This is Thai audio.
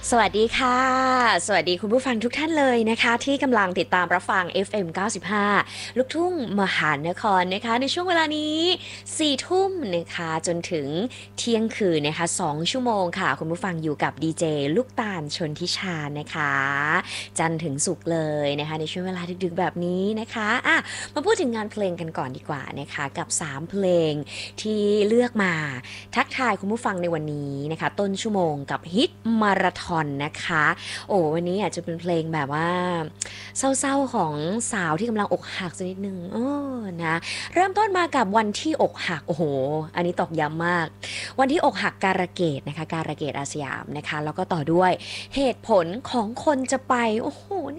สวัสดีค่ะ สวัสดีคุณผู้ฟังทุกท่านเลยนะคะที่กำลังติดตามรับฟัง FM 95ลูกทุ่งมหานครนะคะในช่วงเวลานี้4ทุ่มนะคะจนถึงเที่ยงคืนนะคะ2ชั่วโมงค่ะคุณผู้ฟังอยู่กับดีเจลูกตาลชนทิชานะคะจันทร์ถึงศุกร์เลยนะคะในช่วงเวลาดึกๆแบบนี้นะคะมาพูดถึงงานเพลงกันก่อนดีกว่านะคะกับ3เพลงที่เลือกมา ทักทายคุณผู้ฟังในวันนี้นะคะต้นชั่วโมงกับฮิตมาราธอนนะคะโอ้วันนี้อาจจะเป็นเพลงแบบว่าเศร้าๆของสาวที่กำลังอกหักสักนิดนึงนะเริ่มต้นมากับวันที่อกหักโอ้โหอันนี้ตอกย้ำมากวันที่อกหักการะเกดนะคะการะเกดอาสยามนะคะแล้วก็ต่อด้วยเหตุผลของคนจะไปโอ้โห